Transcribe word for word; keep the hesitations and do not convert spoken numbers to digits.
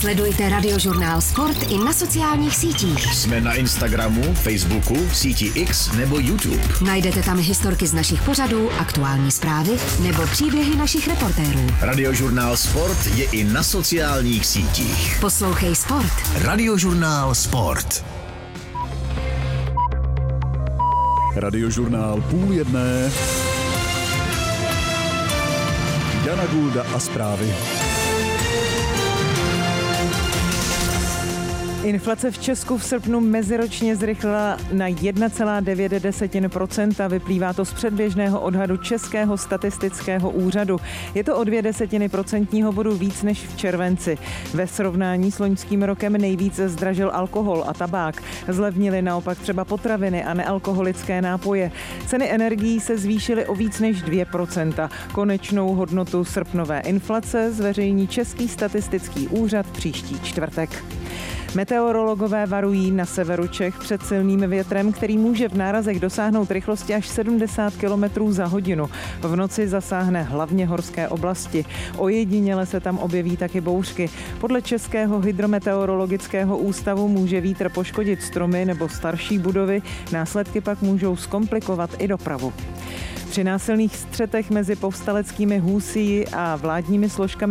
Sledujte Radiožurnál Sport i na sociálních sítích. Jsme na Instagramu, Facebooku, síti X nebo YouTube. Najdete tam historky z našich pořadů, aktuální zprávy nebo příběhy našich reportérů. Radiožurnál Sport je i na sociálních sítích. Poslouchej Sport. Radiožurnál Sport. Radiožurnál půl jedné. Jana Gulda a zprávy. Inflace v Česku v srpnu meziročně zrychlila na jedna celá devět procenta. Vyplývá to z předběžného odhadu Českého statistického úřadu. Je to o dvě desetiny procentního bodu víc než v červenci. Ve srovnání s loňským rokem nejvíc zdražil alkohol a tabák. Zlevnily naopak třeba potraviny a nealkoholické nápoje. Ceny energií se zvýšily o víc než dvě procenta. Konečnou hodnotu srpnové inflace zveřejní Český statistický úřad příští čtvrtek. Meteorologové varují na severu Čech před silným větrem, který může v nárazech dosáhnout rychlosti až sedmdesát kilometrů za hodinu. V noci zasáhne hlavně horské oblasti. Ojediněle se tam objeví taky bouřky. Podle Českého hydrometeorologického ústavu může vítr poškodit stromy nebo starší budovy, následky pak můžou zkomplikovat i dopravu. Při násilných střetech mezi povstaleckými Husí a vládními složkami